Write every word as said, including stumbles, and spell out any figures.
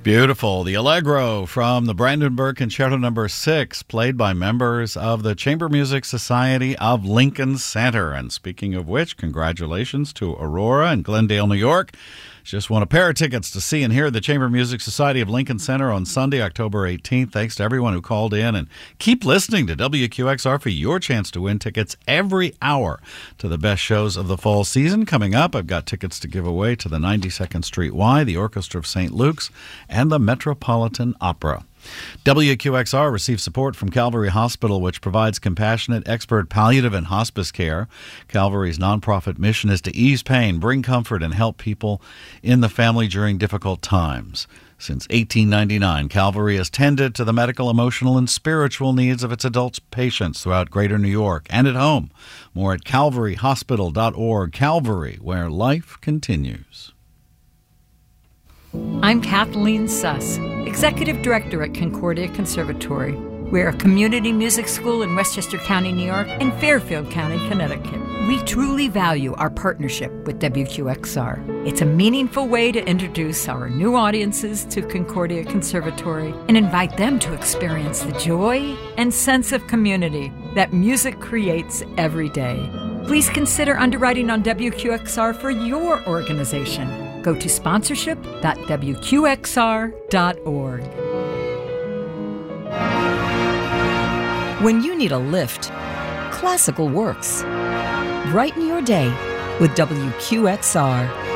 Beautiful. The Allegro from the Brandenburg Concerto Number Six, played by members of the Chamber Music Society of Lincoln Center. And speaking of which, congratulations to Aurora in Glendale, New York. Just won a pair of tickets to see and hear the Chamber Music Society of Lincoln Center on Sunday, October eighteenth. Thanks to everyone who called in, and keep listening to W Q X R for your chance to win tickets every hour to the best shows of the fall season. Coming up, I've got tickets to give away to the ninety-second Street Y, the Orchestra of Saint Luke's, and the Metropolitan Opera. W Q X R receives support from Calvary Hospital, which provides compassionate, expert palliative and hospice care. Calvary's nonprofit mission is to ease pain, bring comfort, and help people in the family during difficult times. Since eighteen ninety-nine, Calvary has tended to the medical, emotional, and spiritual needs of its adult patients throughout Greater New York and at home. More at calvary hospital dot org. Calvary, where life continues. I'm Kathleen Suss, Executive Director at Concordia Conservatory. We're a community music school in Westchester County, New York, and Fairfield County, Connecticut. We truly value our partnership with W Q X R. It's a meaningful way to introduce our new audiences to Concordia Conservatory and invite them to experience the joy and sense of community that music creates every day. Please consider underwriting on W Q X R for your organization. Go to sponsorship dot w q x r dot org. When you need a lift, classical works. Brighten your day with W Q X R.